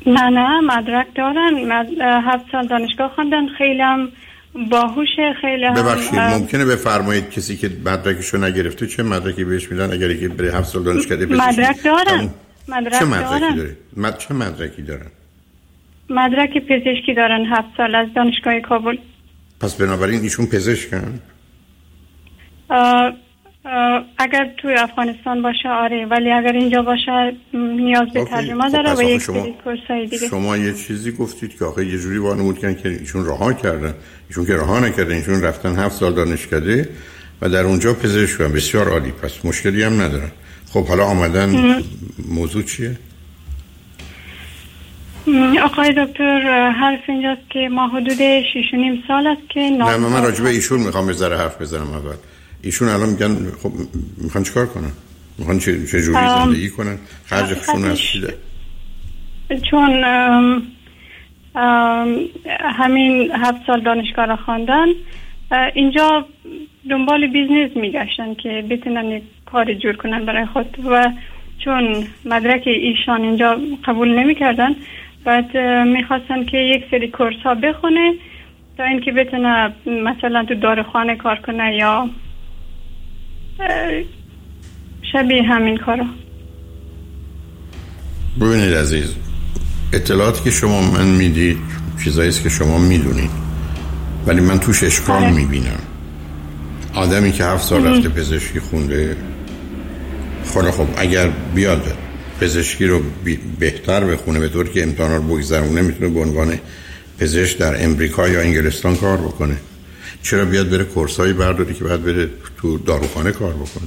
نه مدرک دارن. 7 سال دانشگاه خوندن. خیلی هم باهوشه. خیلی هم ببخشید ممکنه بفرمایید کسی که مدرکشو نگرفته چه مدرکی بهش میدن اگر یکی بره 7 سال دانشگاه مدرک دارن؟ چه مدرکی داره؟ چه مدرکی دارن؟ مدرک پزشکی دارن 7 سال از دانشگاه کابل. پس بنابراین ایشون پزشکن؟ اگر توی افغانستان باشه آره، ولی اگر اینجا باشه نیاز به ترجمه داره و یک سری کورسای دیگه. شما یه چیزی گفتید که آخه یه جوری وانمود کردن که ایشون رها کردن. ایشون که رها نکردن، ایشون رفتن 7 سال دانشکده و در اونجا پزشک شدن. بسیار عالی، پس مشکلی هم ندارن. خب حالا آمدن موضوع چیه؟ آقای دکتر حرف اینجاست که ما حدود 6.5 سال است که نه من راجع به ایشون میخوام یه ذره حرف بزنم. اول ایشون الان میگن خب میخوان چیکار کنن؟ میخوان چه جوری زندگی کنن؟ خرجشون از چیه؟ چون همین 7 سال دانشگاه را خواندن، اینجا دنبال بیزنس میگشتن که بتونن یک کار جور کنن برای خود و چون مدرک ایشان اینجا قبول نمیکردن، بعد میخواستن که یک سری کورس ها بخونه تا اینکه بتونه مثلا تو داروخانه کار کنه یا شبیه همین کارا. ببینید عزیز، اطلاعاتی که شما من میدید چیزایی است که شما میدونید، ولی من توش اشکال میبینم. آدمی که 7 سال رفته پزشکی خونده، خب اگر بیاد پزشکی رو بهتر بخونه به طور که امتحانا رو بگذرونه، میتونه به عنوان پزشک در امریکا یا انگلستان کار بکنه. چرا بیاد بره کورسایی برداری که بعد بره تو داروخانه کار بکنه؟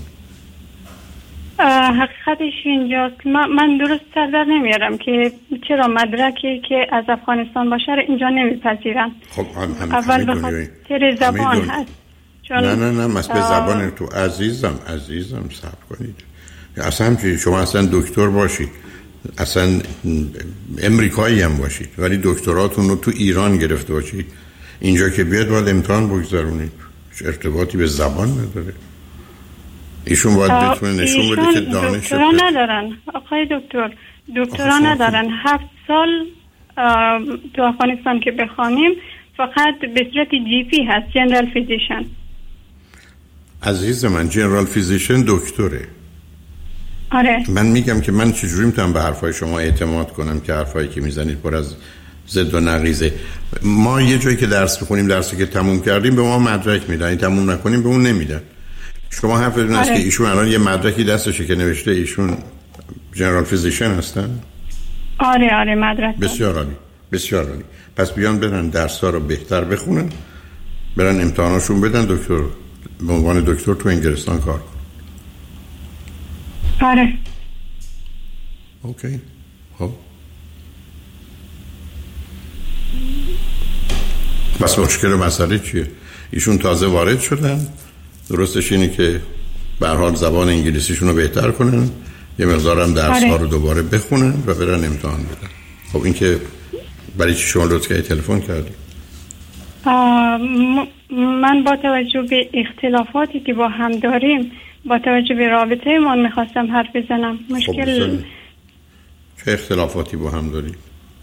حقیقتش اینجاست. من درست سر در نمیارم که چرا مدرکی که از افغانستان باشه رو اینجا نمیپذیرن. خب اول به خاطر زبان هست. نه مسئله زبان تو عزیزم صبر کنید. اصلا همچنین شما اصلا دکتر باشید، اصلا امریکایی هم باشید، ولی دکتراتون رو تو ایران گرفته باشید، اینجا که بیاد باید امتحان بگذارونید. ارتباطی به زبان نداره. ایشون باید بتونه نشون بده که دانش دکترا ندارن. آقای دکترا ندارن. 7 سال تو افغانستان که بخوانیم فقط به صورت جی پی هست، جنرال فیزیشن. عزیز من جنرال فیزیشن دکتره. آره. من میگم که من چجوری میتونم به حرفای شما اعتماد کنم که حرفایی که میزنید پر از ضد و نقیضه. ما یه جایی که درس بخونیم، درسی که تموم کردیم به ما مدرک میدن، این تموم نکنیم به اون نمیدن. شما حرفتون است که ایشون الان یه مدرکی دستشه که نوشته ایشون جنرال فیزیشن هستن؟ آره مدرک. بسیار عالی. پس بیان برن درس‌ها رو بهتر بخونن، برن امتحاناشون بدن، دکتر به عنوان دکتر تو انگلستان کار کنن. آره. اوکی. خب پس مشکل و مسئله چیه؟ ایشون تازه وارد شدن، درستش اینه که به هر حال زبان انگلیسیشون رو بهتر کنن، یه مقدارم درس‌ها رو دوباره بخونن و برن امتحان بدن. خب این که برای چی شما لطفاً تلفن کردید؟ من با توجه به اختلافاتی که با هم داریم، با توجه به رابطه ما میخواستم حرف بزنم. مشکل چه اختلافاتی با هم داریم؟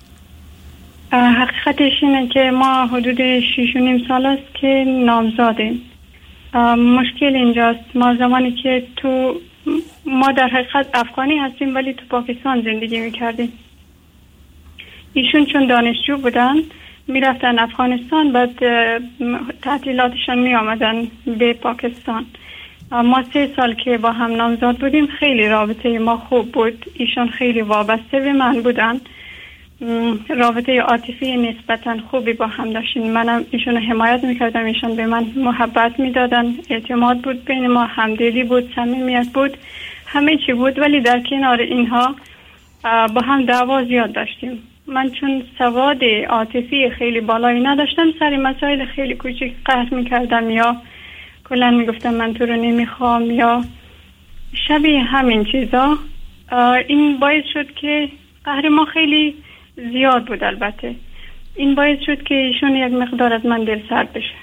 حقیقتش اینه که ما حدود 6.5 سال است که نامزادیم. مشکل اینجاست، ما زمانی که ما در حقیقت افغانی هستیم ولی تو پاکستان زندگی میکردیم. ایشون چون دانشجو بودن میرفتن افغانستان، بعد تعطیلاتشان می آمدن به پاکستان. ما 3 سال که با هم نامزاد بودیم خیلی رابطه ما خوب بود. ایشون خیلی وابسته به من بودن، رابطه عاطفی نسبتا خوبی با هم داشتیم. منم ایشون حمایت میکردم، ایشون به من محبت میدادن، اعتماد بود بین ما، همدلی بود، صمیمیت بود، همه چی بود. ولی در کنار اینها با هم دعوا زیاد داشتیم. من چون سواد عاطفی خیلی بالایی نداشتم، سر مسائل خیلی کوچیک قهر میکردم یا کلا میگفتم من تو رو نمیخوام یا شبیه همین چیزا. این باعث شد که قهر ما خیلی زیاد بود. البته این باعث شد که ایشون یک مقدار از من دل سرد بشه.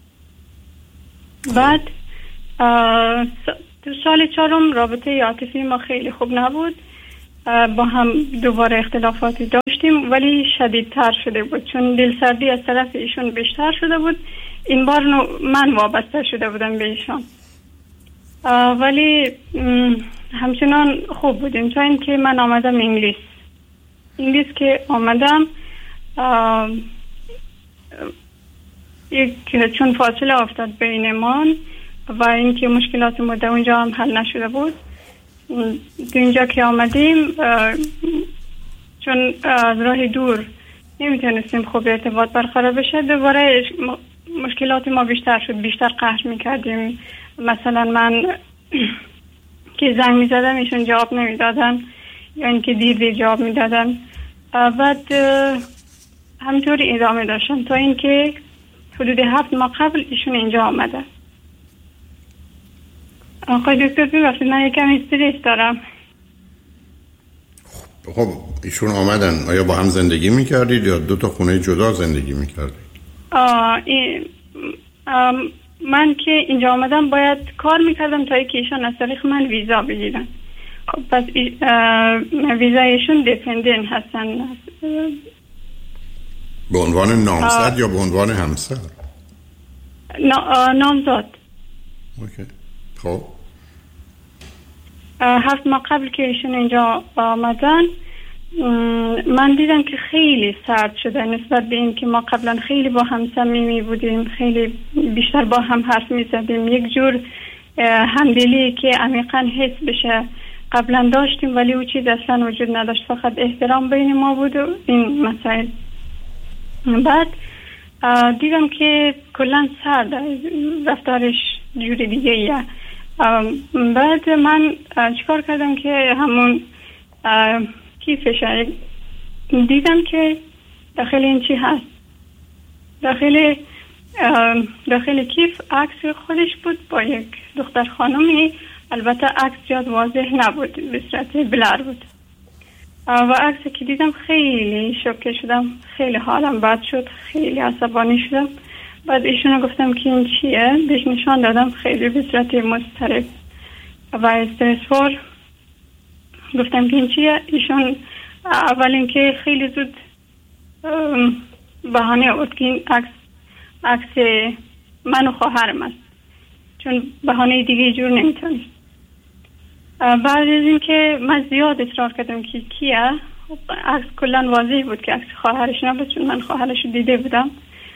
بعد تو سال 4 رابطه عاطفی ما خیلی خوب نبود. با هم دوباره اختلافاتی داشتیم، ولی شدیدتر شده بود چون دلسردی از طرف ایشون بیشتر شده بود. این بار من وابسته شده بودم به ایشان، ولی همچنان خوب بودیم تا اینکه من آمدم انگلیس که آمدم چون فاصله افتاد بینمان و اینکه مشکلات ما در اونجا هم حل نشده بود، اینجا که آمدیم چون از راه دور نمیتونستیم خوب ارتباط برقرار بشه، دوباره مشکلات ما بیشتر شد، بیشتر قهر میکردیم. مثلا من که زنگ میزدم ایشون جواب نمیدادن یا اینکه دیر جواب میدادن. بعد همینطوری ادامه داشتن تا اینکه حدود 7 ماه قبل ایشون اینجا آمده. آقای دکتر ببخشید من یکم استرس دارم. خب ایشون آمدن، آیا با هم زندگی میکردید یا 2 تا خونه جدا زندگی میکردید؟ من که اینجا آمدم باید کار میکردم تا اینکه ایشون از طریق من ویزا بگیرن. خب پس ویزا ایشون دیپندنت هستن. به عنوان نامزد یا به عنوان همسر؟ نامزد. اوکی. خب 7 ماه قبل که ایشون اینجا آمدن من دیدم که خیلی سرد شده نسبت به این که ما قبلا خیلی با هم صمیمی بودیم، خیلی بیشتر با هم حرف می زدیم، یک جور همدلی که عمیقا حس بشه قبلا داشتیم، ولی او چیز اصلا وجود نداشت، فقط احترام بین ما بود و این مسائل. بعد دیدم که کلا سرد، رفتارش جور دیگه ایه. بعد من چیکار کردم که همون کیفش دیدم که داخل این چی هست. داخل کیف عکس خودش بود با یک دختر خانمی، البته عکس زیاد واضح نبود، به صورت بلر بود. و عکس که دیدم خیلی شوکه شدم، خیلی حالم بد شد، خیلی عصبانی شدم. بعد ایشون گفتم که این چیه، بهش نشان دادم، خیلی به صورت مضطرب و استرسفور گفتم که این چیه. ایشون اول اینکه خیلی زود بهانه آورد که این عکس من و خواهرم است، چون بهانه دیگه جور نمیتونست. بعد از اینکه من زیاد اصرار کردم که کیه، عکس کلا واضح بود که عکس خواهرش نبود، چون من خواهرش رو دیده بودم.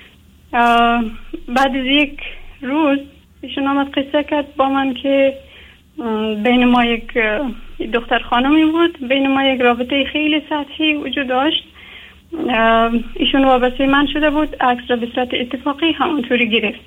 بعد از یک روز ایشون آمد قصه کرد با من که بین ما یک دختر خانمی بود، بین ما یک رابطه خیلی سطحی وجود داشت. ایشون وابسته من شده بود، عکس را به صورت اتفاقی همونطوری گرفت،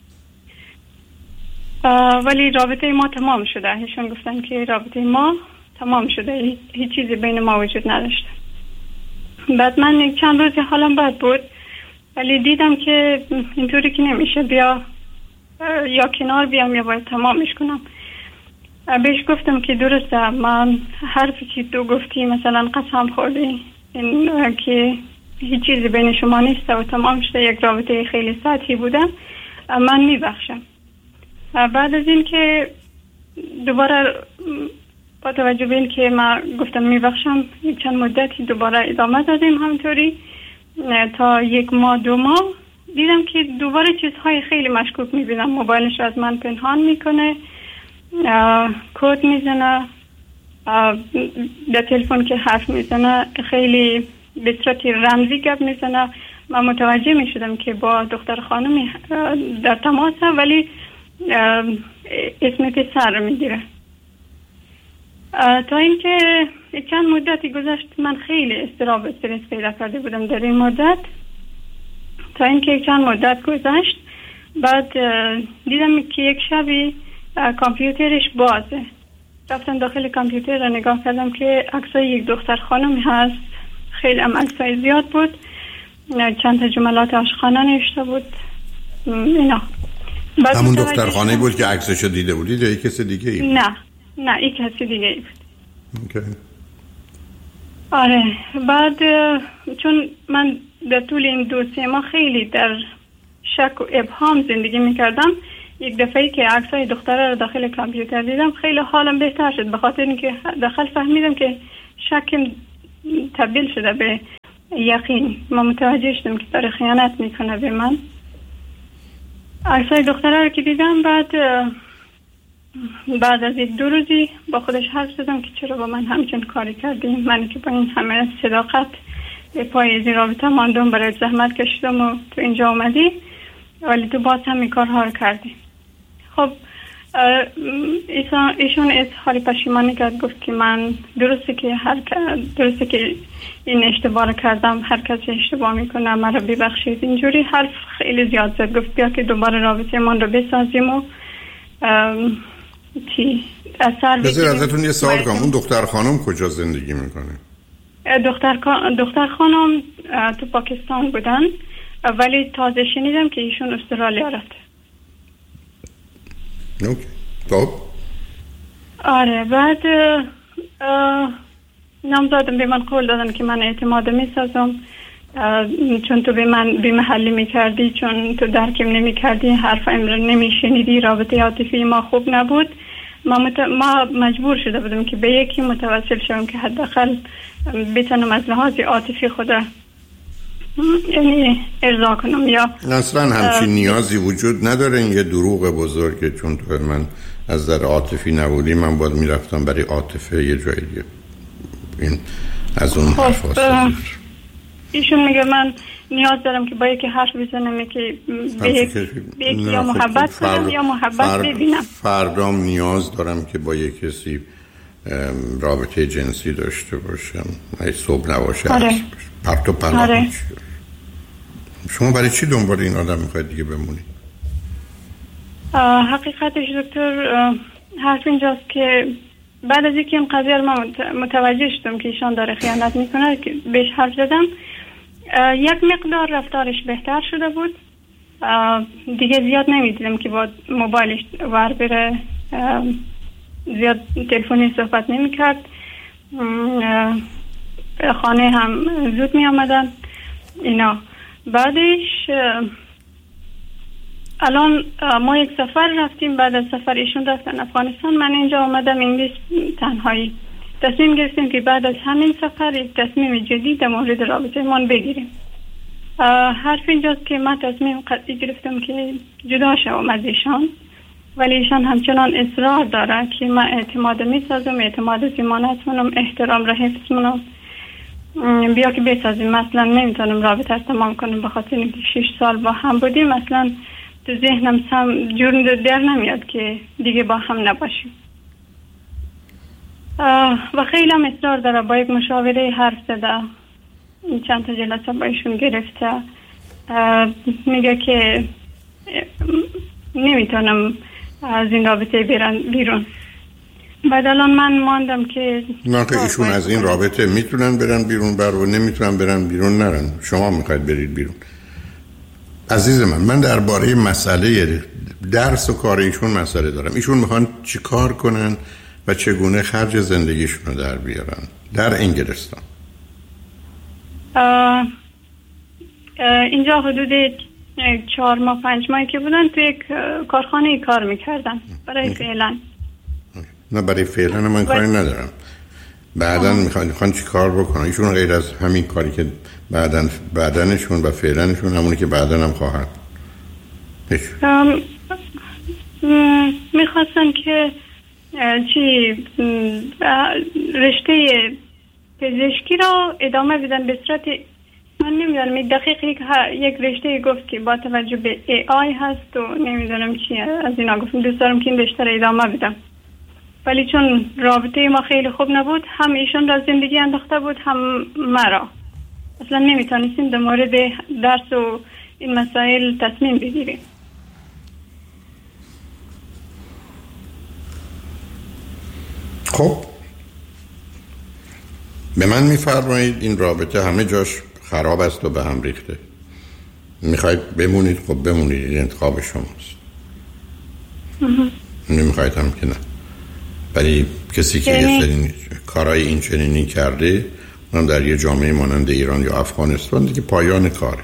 ولی رابطه ما تمام شده. ایشون گفتن که رابطه ما تمام شده، هیچ چیزی بین ما وجود نداشته. بعد من چند روز حالم بد بود، ولی دیدم که اینطوری که نمیشه، بیا یا کنار بیام یا باید تمامش کنم. بهش گفتم که درسته، من حرفی که تو گفتی مثلا قسم خوردی این که هیچ چیزی بین شما نیست و تمام شده، یک رابطه خیلی سطحی بودم، من میبخشم. بعد از این که دوباره با توجه به این که من گفتم میبخشم، یک چند مدتی دوباره ادامه دادیم همونطوری تا 1 ماه 2 ماه. دیدم که دوباره چیزهای خیلی مشکوک میبینم. موبایلش از من پنهان میکنه، کد میزنه، در تلفن که حرف میزنه خیلی به صورت رمزی گپ میزنه. من متوجه میشدم که با دختر خانمی در تماسه، ولی اسم پسر میگیره. تا اینکه چند مدتی گذشت، من خیلی اضطراب استرس پیدا کرده بودم در این مدت. تا اینکه چند مدت گذشت، بعد دیدم که یک شبی کامپیوترش بازه. رفتم داخل کامپیوتر را نگاه کردم که عکسای یک دختر خانمی هست، خیلی هم عکسای زیاد بود، چند تا جملات عاشقانه نوشته بود اینا. همون دختر خانه بود که عکسشو دیده بودید یا یک کسی دیگه ای بود؟ نه یک کسی دیگه ای بود. اوکی. آره. بعد چون من در طول این 2-3 ماه خیلی در شک و ابهام زندگی میکردم، یک دفعه که عکسای دختره رو داخل کامپیوتر دیدم خیلی حالم بهتر شد، به خاطر اینکه داخل فهمیدم که شکم تبدیل شده به یقین. ما متوجه شدم که داره خیانت میکنه به من. عکسای دختره رو که دیدم، بعد از 1-2 روزی با خودش حرف زدم که چرا با من همچین کاری کردی، من که با این همه صداقت به پای از این رابطه ماندم، برای زحمت کشیدم و تو اینجا اومدی، ولی تو باز هم این کارها رو کردی. خب ایشون اظهار پشیمانی کرد، گفت که من درسته که این اشتباه رو کردم، هر کسی اشتباه میکنه، مرا ببخشید. اینجوری حرف خیلی زیاد زد. گفت بیا که دوباره رابطه من رو بسازیم و اثر بذار ازتون یه سوال کنم، اون دختر خانم کجا زندگی میکنه؟ دختر خانم تو پاکستان بودن، ولی تازه شنیدم که ایشون استرالیا رفته. اوکی. خب آره، بعد نامزادم به من قول دادن که من اعتماد میسازم، چون تو به من بی‌محلی میکردی، چون تو درکم نمیکردی، حرف امر نمیشنیدی، رابطه عاطفی ما خوب نبود. ما مجبور شده بودم که به یکی متوسل شوم که حداقل بتونم از لحاظ عاطفی خدا یعنی ارضا کنم. یا اصلا همچین نیازی وجود نداره. این یه دروغ بزرگه، چون تو من از در عاطفی نبودی من باید میرفتم برای عاطفه یه جایی دیگه. این از اون حرف هست. ایشون میگه من نیاز دارم که با یکی حرف بزنم، که به یکی یا محبت کنم یا محبت ببینم. فردام نیاز دارم که با یک کسی رابطه جنسی داشته باشم، ای صبح نباشه. آره. پرت و پلا. آره. شما برای چی دنبال این آدم میخواید دیگه بمونی؟ حقیقتش دکتر حرف اینجاست که بعد از اینکه این قضیه رو من متوجه شدم که ایشان داره خیانت میکنه، که بهش حرف زدم، یک مقدار رفتارش بهتر شده بود. دیگه زیاد نمیدیدم که با موبایلش ور بره، زیاد تلفنی صحبت نمیکرد، خانه هم زود می آمدن اینا. بعدش الان ما یک سفر رفتیم، بعد از سفر ایشون رفتن افغانستان، من اینجا آمدم انگلیس تنهایی. تصمیم گرفتیم که بعد از همین سفر یک تصمیم جدید در مورد رابطه من بگیریم. حرف اینجاست که من تصمیم قطعی گرفتم که جدا شوم از ایشان، ولی ایشان همچنان اصرار داره که من اعتماد میسازم، اعتماد زمانت منم، احترام را حفظ منم، بیا که بسازیم. مثلا نمیتونم رابطه تمام کنم به خاطر اینکه 6 سال با هم بودیم. مثلا تو ذهنم جور در نمیاد که دیگه با هم نباشیم. و خیلی هم اصرار داره، با یک مشاوره حرف زده، چند تا جلسه با ایشون گرفته، میگه که نمیتونم از این رابطه برن بیرون. بعد الان من ماندم که نه که ایشون از این رابطه میتونن برن بیرون، و نمیتونن برن بیرون نرن. شما میخواید برید بیرون. عزیز من درباره مسئله درس و کار ایشون مسئله دارم. ایشون میخوان چی کار کنن و چگونه خرج زندگیشون رو در بیارن در انگلستان؟ اینجا حدود 4 ماه 5 ماهی که بودن تو یک کارخانه کار میکردن برای فعلا. نه برای فعلا من کاری ندارم. بعدن میخوان چی کار بکنن ایشون غیر از همین کاری که بعدنشون و فعلنشون همونی که بعدن هم خواهد؟ میخواستن که رشته پزشکی رو ادامه بدن به صورت، من نمیدونم دقیق یک رشته گفت که با توجه به AI هست و نمیدونم چی از اینا. گفتم دوست دارم که این رشته رو ادامه بدم، ولی چون رابطه ما خیلی خوب نبود، هم ایشون را زندگی انداخته بود هم مرا، اصلا نمیتونستیم در مورد درس و این مسائل تصمیم بگیریم. خب به من میفرمایید این رابطه همه جاش خراب است و به هم ریخته، میخواید بمونید؟ خب بمونید، این انتخاب شماست. نمیخواید هم که نه. ولی کسی که یه سری کارهای این چنینی کرده، اونم در یه جامعه مانند ایران یا افغانستان، دیگه پایان کاره.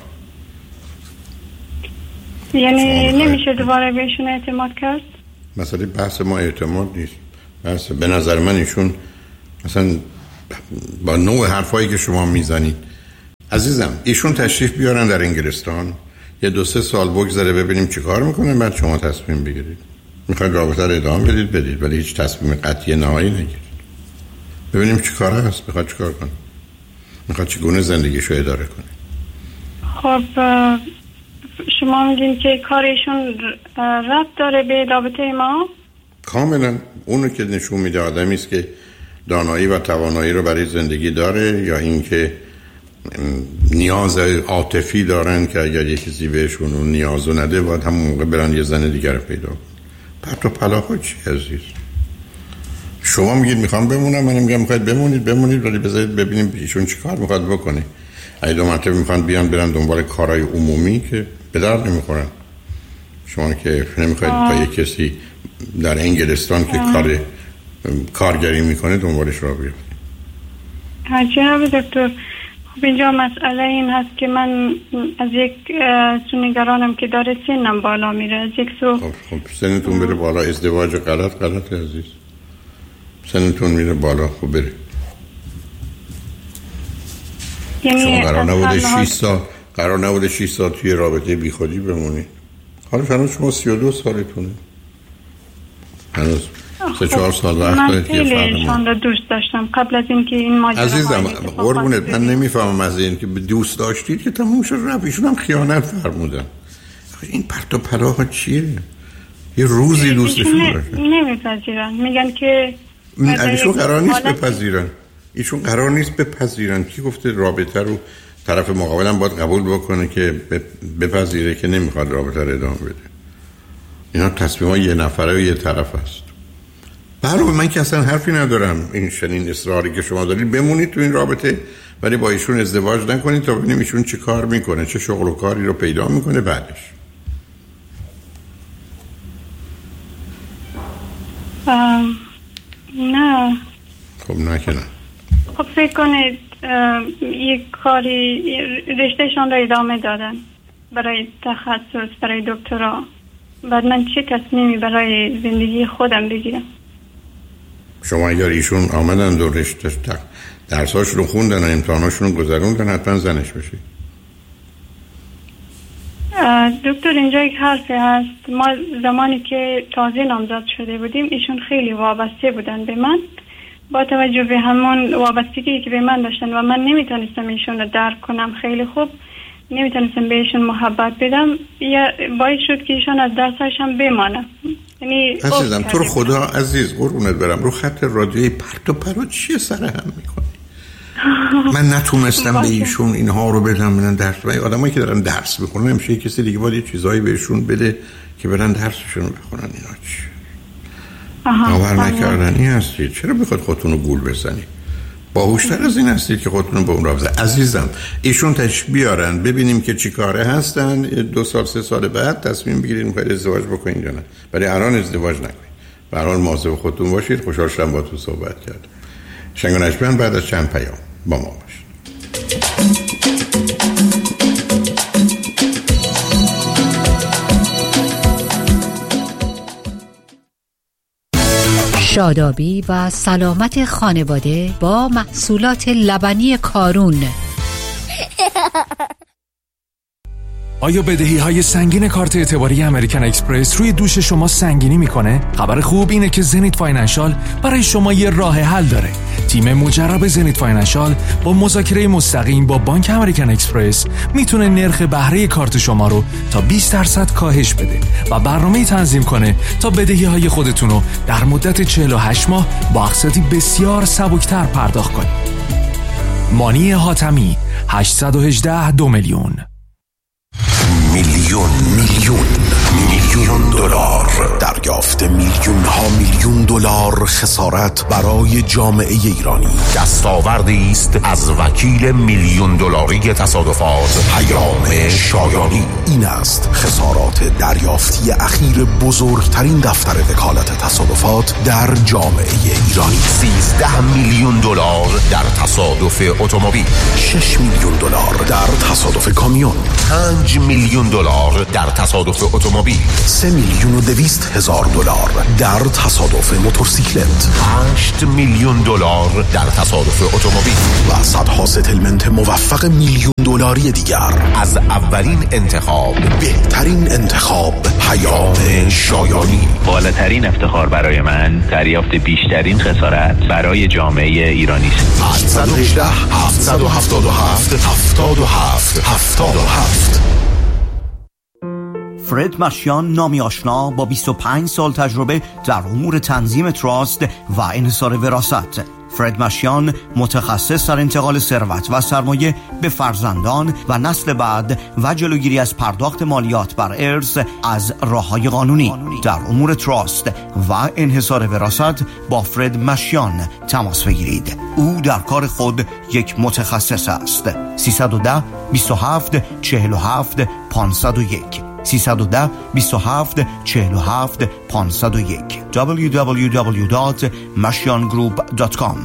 یعنی نمیشه دوباره بهشون اعتماد کرد؟ مثلا بحث ما اعتماد نیست. بحث به نظر من ایشون مثلا با نوع حرفایی که شما میزنید عزیزم، ایشون تشریف بیارن در انگلستان، یه 2-3 سال بگذره ببینیم چی کار میکنه، بعد شما تصمیم بگیرید. میخواید رابطه رو ادامه بدید ولی هیچ تصمیم قطعی نهایی نگیرید. ببینیم چی کار هست، میخواد چی کار کنه، میخواد چگونه زندگیشو اداره کنه. خب شما میگین که کارشون ربط داره به رابطه ما؟ کاملا. اونو که نشون میده آدمی است که دانایی و توانایی رو برای زندگی داره، یا اینکه نیاز عاطفی دارن که اگر یه کسی بهشون اون نیازو نده باید همون موقع برن یه زن دیگر رو پیدا کنن. پرت و پلاها چی عزیز؟ شما میگید میخوام بمونم، منم میگم میخواید بمونید ولی بذارید ببینیم ایشون چی کار میخواد بکنه. اگه 2 مرتبه میخوان برن دنبال کارهای عمومی که به درد نمیخورن. شما که نمیخواید با یه کسی در انگلستان که کارگری میکنه دنبالش را بیاد. جناب دکتر، خب اینجا مسئله این هست که من از یک سو نگرانم که داره سنم بالا میره، از یک سو. خب سنتون بره بالا، ازدواج غلط عزیز. سنتون میره بالا، خب بره. یعنی شما قرار نبوده 6 سال توی رابطه بی خودی بمونی. حالا هنوز شما 32 سالتونه، هنوز 3-4 سال وقت دارید که ایشان رو دوست داشتم قبل از اینکه این ماجرا. عزیزم قربونت، من نمیفهمم از این که دوست داشتید که تموم شد رفت. ایشون هم خیانت فرمودن. این پرت و پلاها چیه؟ یه روزی دوستشون باشه نمیپذیرن، میگن که ایشون قرار نیست بپذیرن. ایشون قرار نیست بپذیرن. کی گفته رابطه رو طرف مقابلم باید قبول بکنه که بپذیره که نمیخواد رابطه رو ادامه بده؟ اینا تصمیم‌ها یه نفره و یه طرف است. برای من که اصلا حرفی ندارم. این شنین اصراری که شما دارید بمونید تو این رابطه ولی با ایشون ازدواج نکنید تا ببینیم ایشون چه کار میکنه، چه شغل و کاری رو پیدا میکنه بعدش. نه. خب نه که نه. خب فکر کنید یک کاری رشتهشان را ادامه دادن برای تخصص، برای دکترا. بعد من چه تصمیمی برای زندگی خودم بگیرم؟ شما اگر ایشون آمدن دو رشته درساشون رو خوندن و امتحاناشون رو گذروندن حتما زنش بشید. دکتر اینجا یک حرفی هست. ما زمانی که تازه نامزد شده بودیم ایشون خیلی وابسته بودن به من، با توجه به همون وابستگی که به من داشتن و من نمیتونستم ایشون رو درک کنم خیلی خوب، نمیتونستم بهشون محبت بدم، یا باعث شد که ایشون از درسش هم بمانم. یعنی عزیزم تو رو خدا عزیز قربونت برم، رو خط رادیوی پرت و پرا چیه سر هم میکنی؟ من نتونستم به ایشون اینها رو بدم برن درس. و آدمایی که دارن درس میخونن همیشه کسی دیگه باید یه چیزایی بهشون بده که برن درسشون رو بخونن. اینا چی؟ باور نکردنی هستید. چرا بخواد خودتون رو گول بزنید؟ باهوشتر از این هستید که خودتون به اون راه بزنید. عزیزم ایشون تشریف بیارن ببینیم که چی کاره هستن. 2 سال 3 سال بعد تصمیم بگیرید میخواید ازدواج بکنید یا نه. ولی الان ازدواج نکنید. به هر حال مواظب خودتون باشید. خوشحال شدم باهاتون صحبت کردم. شنگ و نشبن بعد از چند پیام با ما باشید. شادابی و سلامت خانواده با محصولات لبنی کارون. آیا بدهی‌های سنگین کارت اعتباری امریکن اکسپرس روی دوش شما سنگینی میکنه؟ خبر خوب اینه که زنیت فاینانشال برای شما یه راه حل داره. تیم مجرب زنیت فاینانشال با مذاکره مستقیم با بانک امریکن اکسپرس میتونه نرخ بهره کارت شما رو تا 20% کاهش بده و برنامه‌ای تنظیم کنه تا بدهی‌های خودتون رو در مدت 48 ماه با اقساطی بسیار سبکتر پرداخت کنید. مانی حاتمی 818 2 میلیون. میلیون دلار دریافت، میلیون دلار خسارت برای جامعه ایرانی. دستاوردی است از وکیل میلیون دلاری تصادفات پیام شایانی. این است خسارات دریافتی اخیر بزرگترین دفتر وکالت تصادفات در جامعه ایرانی. 13 میلیون دلار در تصادف اتومبیل، 6 میلیون دلار در تصادف کامیون، 5 میلیون میلیون دلار در تصادف اتومبیل، 3,200,000 دلار در تصادف موتورسیکلت، 8 میلیون دلار در تصادف اتومبیل و صدها ستلمنت موفق میلیون دلاری دیگر. از اولین انتخاب، بهترین انتخاب، پیام شایانی. بالاترین افتخار برای من دریافت بیشترین خسارت برای جامعه ایرانی است. 818 777 77 77. فرد مشیان، نامی آشنا با 25 سال تجربه در امور تنظیم تراست و انحصار وراثت. فرد مشیان متخصص در انتقال ثروت و سرمایه به فرزندان و نسل بعد و جلوگیری از پرداخت مالیات بر ارث از راه‌های قانونی. در امور تراست و انحصار وراثت با فرد مشیان تماس بگیرید. او در کار خود یک متخصص است. 310 27 47 501 310 27 47 501 www.mashiangroup.com.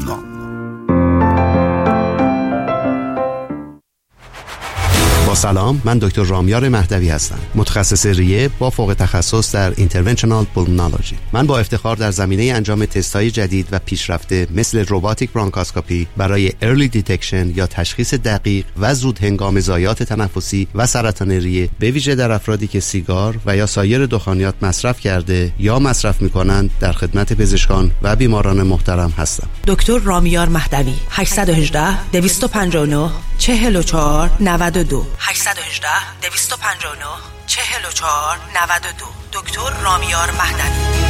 سلام، من دکتر رامیار مهدوی هستم، متخصص ریه با فوق تخصص در اینترونشنال پولمونولوژی. من با افتخار در زمینه انجام تست‌های جدید و پیشرفته مثل روباتیک برانکاسکوپی برای ارلی دیتکشن یا تشخیص دقیق و زود هنگام ضایعات تنفسی و سرطان ریه، به ویژه در افرادی که سیگار و یا سایر دخانیات مصرف کرده یا مصرف می‌کنند، در خدمت پزشکان و بیماران محترم هستم. دکتر رامیار مهدوی، 818 259 44 92 818 259 44 92. دکتر رامیار مهدوی.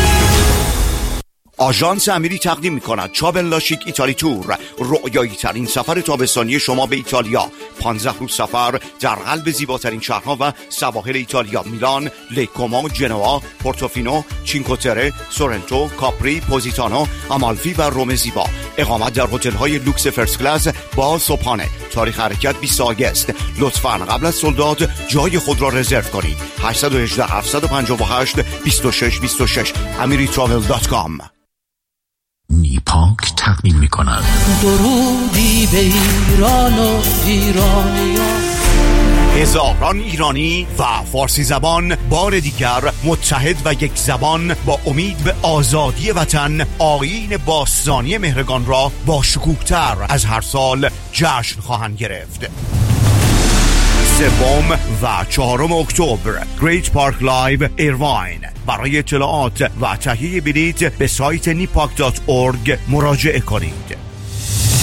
آژانس امیری تقدیم می‌کند چابل لاشیک ایتالی تور، رؤیایی ترین سفر تابستانی شما به ایتالیا. 15 روز سفر در قلب زیباترین شهرها و سواحل ایتالیا: میلان، لیکومو، جنوا، پورتوفینو، چینکوتره، سورنتو، کاپری، پوزیتانو، آمالفی و روم زیبا. اقامت در هتل‌های لوکس فرست کلاس با صبحانه. تاریخ حرکت 20 آگوست. لطفاً قبل از سولداد جای خود را رزرو کنید. 818 758 26 26 amiritravel.com. نیپاک تقدیم می‌کند درودی به ایران و ایرانیان. هزاران ایرانی و فارسی زبان بار دیگر متحد و یک زبان با امید به آزادی وطن، آیین باستانی مهرگان را با شکوه‌تر از هر سال جشن خواهند گرفت. 3 و 4 اکتبر گریت پارک لایو ایرواین. برای اطلاعات و تهیه بلیط به سایت nipak.org مراجعه کنید.